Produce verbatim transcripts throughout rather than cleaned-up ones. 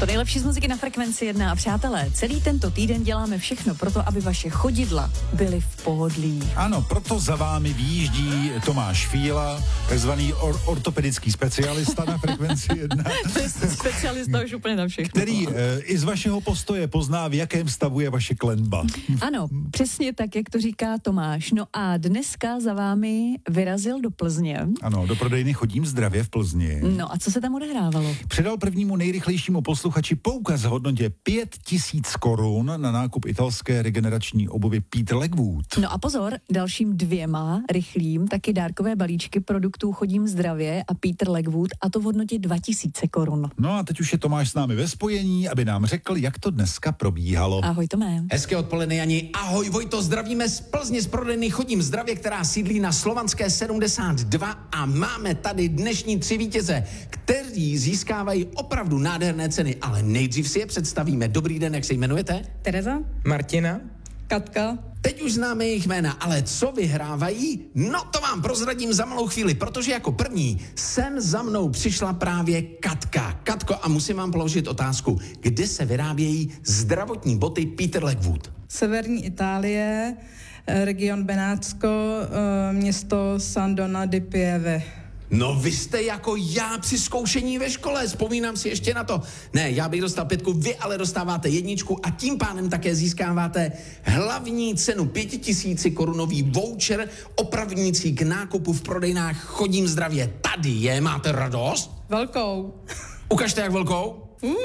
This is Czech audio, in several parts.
To nejlepší z muziky na Frekvenci jedna. A přátelé, celý tento týden děláme všechno pro to, aby vaše chodidla byly v pohodlí. Ano, proto za vámi výjíždí Tomáš Fíla, takzvaný or- ortopedický specialista na Frekvenci jedna. To je specialista už úplně na všechno. Který e, i z vašeho postoje pozná, v jakém stavu je vaše klenba. Ano, přesně tak, jak to říká Tomáš. No a dneska za vámi vyrazil do Plzně. Ano, do prodejny Chodím zdravě v Plzni. No a co se tam odehrávalo? Předal prvnímu nejrychlejšímu posluchači poukaz v hodnotě pět tisíc korun na nákup italské regenerační obuvy Peter Legwood. No a pozor, dalším dvěma rychlým taky dárkové balíčky produktů Chodím zdravě a Peter Legwood, a to v hodnotě dva tisíce korun. No a teď už je Tomáš s námi ve spojení, aby nám řekl, jak to dneska probíhalo. Ahoj Tomé. Hezké odpoledne, Jani. Ahoj Vojto, zdravíme z Plzně z prodejny Chodím zdravě, která sídlí na Slovanské sedmdesát dva, a máme tady dnešní tři vítěze, kteří získávají opravdu nádherné ceny, ale nejdřív si je představíme. Dobrý den, jak se jmenujete? Tereza, Martina, Katka. Teď už známe jejich jména, ale co vyhrávají? No to vám prozradím za malou chvíli, protože jako první sem za mnou přišla právě Katka. Katko, a musím vám položit otázku, kde se vyrábějí zdravotní boty Peter Legwood? Severní Itálie, eh, region Benátsko, eh, město San Dona di Pieve. No vy jste jako já při zkoušení ve škole, vzpomínám si ještě na to. Ne, já bych dostal pětku, vy ale dostáváte jedničku a tím pádem také získáváte hlavní cenu pětitisíci korunový voucher opravňující k nákupu v prodejnách Chodím zdravě. Tady je, máte radost? Velkou. Ukažte jak velkou.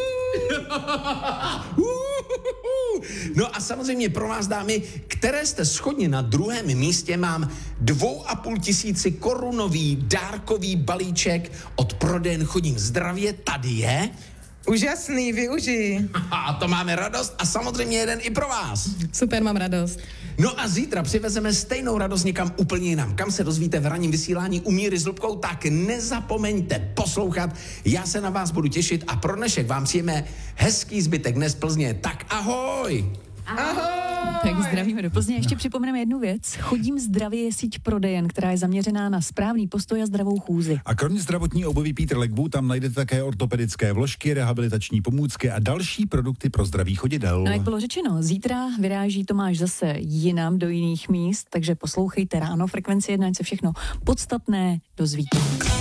No a samozřejmě pro vás, dámy, které jste shodně na druhém místě, mám dvou a půl tisíci korunový dárkový balíček od prodejen Chodím zdravě. Tady je. úžasný, využij. A to máme radost a samozřejmě jeden i pro vás. Super, mám radost. No a zítra přivezeme stejnou radost někam úplně jinam. Kam se dozvíte v ranním vysílání u Míry s Lubkou, tak nezapomeňte poslouchat. Já se na vás budu těšit a pro dnešek vám přijeme hezký zbytek dnes Plzně. Tak ahoj! Ahoj! Tak zdravíme do Plzně. Ještě připomeneme jednu věc. Chodím zdravě je síť prodejen, která je zaměřená na správný postoj a zdravou chůzi. A kromě zdravotní obuví Peter Legwood tam najdete také ortopedické vložky, rehabilitační pomůcky a další produkty pro zdraví chodidel. No jak bylo řečeno, zítra vyráží Tomáš zase jinam do jiných míst, takže poslouchejte ráno Frekvenci jedna, ať se všechno podstatné dozvíte.